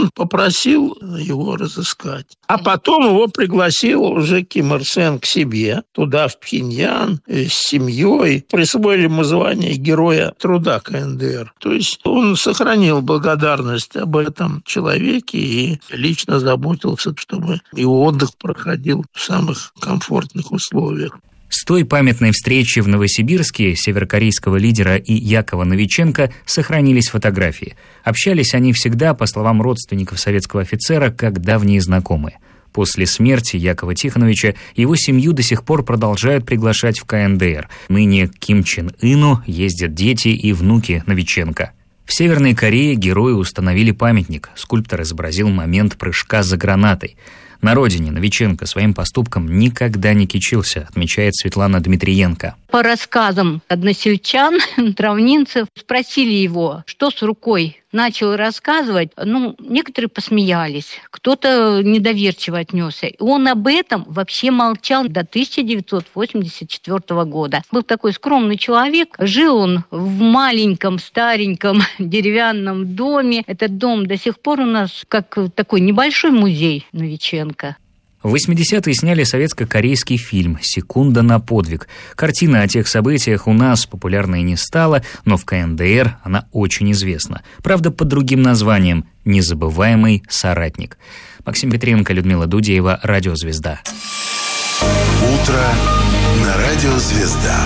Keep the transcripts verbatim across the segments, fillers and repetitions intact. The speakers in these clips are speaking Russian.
он попросил его разыскать. А потом его пригласил уже Ким Ир Сен к себе, туда, в Пхеньян, с семьей. Присвоили ему звание Героя труда ка эн дэ эр. То есть он сохранил благодарность об этом человеке и лично заботился, чтобы его отдых проходил в самых комфортных условиях. С той памятной встречи в Новосибирске северокорейского лидера и Якова Новиченко сохранились фотографии. Общались они всегда, по словам родственников советского офицера, как давние знакомые. После смерти Якова Тихоновича его семью до сих пор продолжают приглашать в ка эн дэ эр. Ныне к Ким Чен Ыну ездят дети и внуки Новиченко. В Северной Корее герою установили памятник. Скульптор изобразил момент прыжка за гранатой. На родине Новиченко своим поступком никогда не кичился, отмечает Светлана Дмитриенко. По рассказам односельчан, травнинцев, спросили его, что с рукой. Начал рассказывать, ну, некоторые посмеялись, кто-то недоверчиво отнесся. И он об этом вообще молчал до тысяча девятьсот восемьдесят четвёртого года. Был такой скромный человек, жил он в маленьком, стареньком деревянном доме. Этот дом до сих пор у нас как такой небольшой музей Новиченко. В восьмидесятые сняли советско-корейский фильм «Секунда на подвиг». Картина о тех событиях у нас популярной не стала, но в ка эн дэ эр она очень известна. Правда, под другим названием «Незабываемый соратник». Максим Петренко, Людмила Дудеева, Радиозвезда. Утро на Радиозвезда.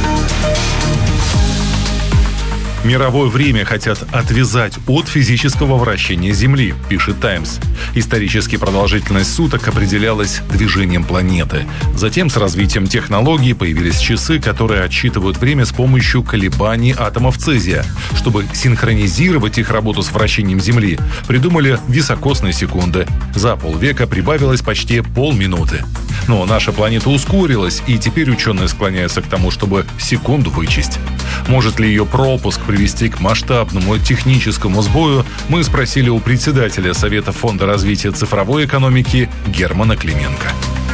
Мировое время хотят отвязать от физического вращения Земли, пишет «Таймс». Исторически продолжительность суток определялась движением планеты. Затем с развитием технологий появились часы, которые отсчитывают время с помощью колебаний атомов цезия. Чтобы синхронизировать их работу с вращением Земли, придумали високосные секунды. За полвека прибавилось почти полминуты. Но наша планета ускорилась, и теперь ученые склоняются к тому, чтобы секунду вычесть. Может ли ее пропуск привести к масштабному техническому сбою, мы спросили у председателя Совета фонда развития цифровой экономики Германа Клименко.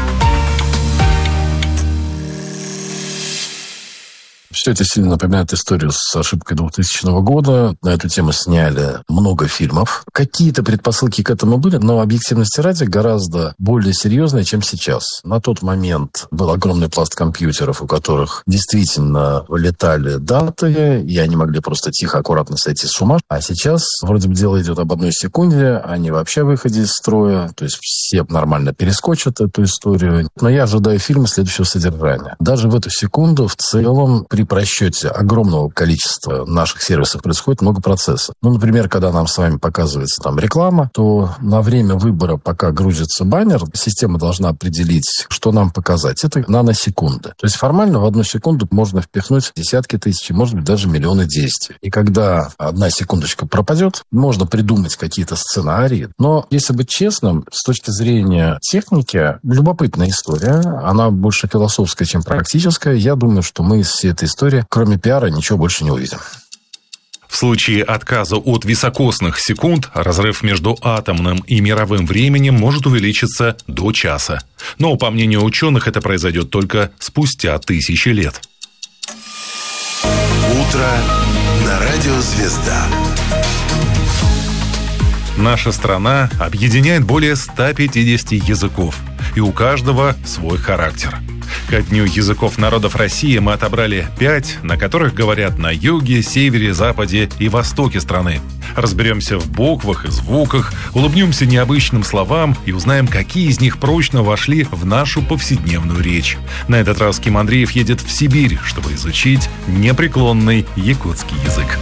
Все это сильно напоминает историю с ошибкой двухтысячного года. На эту тему сняли много фильмов. Какие-то предпосылки к этому были, но объективности ради гораздо более серьезные, чем сейчас. На тот момент был огромный пласт компьютеров, у которых действительно вылетали даты, и они могли просто тихо, аккуратно сойти с ума. А сейчас вроде бы дело идет об одной секунде, они вообще выходе из строя, то есть все нормально перескочат эту историю. Но я ожидаю фильма следующего содержания. Даже в эту секунду в целом при просчете огромного количества наших сервисов происходит много процессов. Ну, например, когда нам с вами показывается там реклама, то на время выбора, пока грузится баннер, система должна определить, что нам показать. Это наносекунды. То есть формально в одну секунду можно впихнуть десятки тысяч, может быть, даже миллионы действий. И когда одна секундочка пропадет, можно придумать какие-то сценарии. Но, если быть честным, с точки зрения техники, любопытная история. Она больше философская, чем практическая. Я думаю, что мы из всей этой истории, кроме пиара, ничего больше не увидим. В случае отказа от високосных секунд разрыв между атомным и мировым временем может увеличиться до часа. Но, по мнению ученых, это произойдет только спустя тысячи лет. Утро на Радиозвезда. Наша страна объединяет более ста пятидесяти языков, и у каждого свой характер. Ко Дню языков народов России мы отобрали пять, на которых говорят на юге, севере, западе и востоке страны. Разберемся в буквах и звуках, улыбнемся необычным словам и узнаем, какие из них прочно вошли в нашу повседневную речь. На этот раз Ким Андреев едет в Сибирь, чтобы изучить непреклонный якутский язык.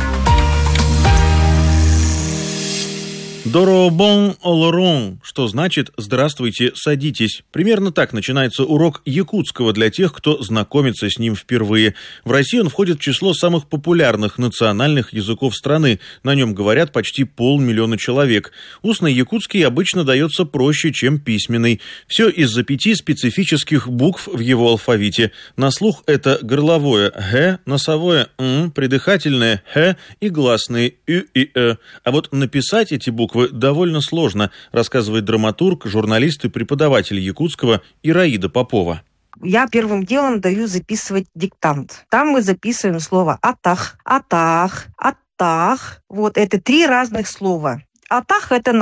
Доробон олорон, что значит «здравствуйте, садитесь». Примерно так начинается урок якутского для тех, кто знакомится с ним впервые. В России он входит в число самых популярных национальных языков страны. На нем говорят почти полмиллиона человек. Устный якутский обычно дается проще, чем письменный. Все из-за пяти специфических букв в его алфавите. На слух это горловое «г», носовое «м», придыхательное «х» и гласные «ü» и «э». А вот написать эти буквы довольно сложно, рассказывает драматург, журналист и преподаватель якутского Ираида Попова. Я первым делом даю записывать диктант. Там мы записываем слово «атах», «атах», «атах». Вот это три разных слова. «Атах» — это